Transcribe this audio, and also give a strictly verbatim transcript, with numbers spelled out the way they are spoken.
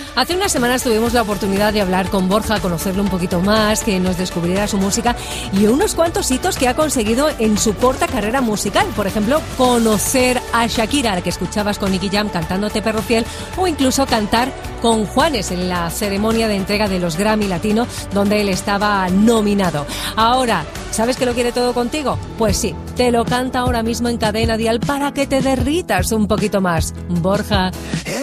Hace unas semanas tuvimos la oportunidad de hablar con Borja, conocerlo un poquito más, que nos descubriera su música y unos cuantos hitos que ha conseguido en su corta carrera musical. Por ejemplo, conocer a Shakira, la que escuchabas con Nicky Jam cantándote Perro Fiel, o incluso cantar con Juanes en la ceremonia de entrega de los Grammy Latino, donde él estaba nominado. Ahora, ¿sabes que lo quiere todo contigo? Pues sí, te lo canta ahora mismo en Cadena Dial para que te derritas un poquito más. Borja.